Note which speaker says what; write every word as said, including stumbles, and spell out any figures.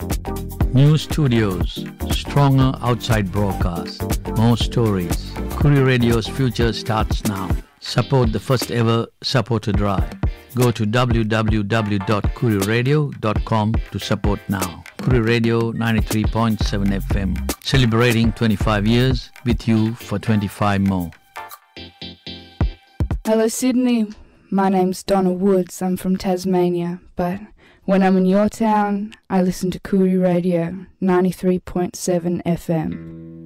Speaker 1: New studios, stronger outside broadcast, more stories. Kuri Radio's future starts now. Support the first ever supporter drive. Go to w w w dot kuri radio dot com to support now. Kuri Radio ninety-three point seven F M, celebrating twenty-five years with you for twenty-five more.
Speaker 2: Hello Sydney, my name's Donna Woods. I'm from Tasmania, but when I'm in your town, I listen to Kuri Radio ninety-three point seven F M.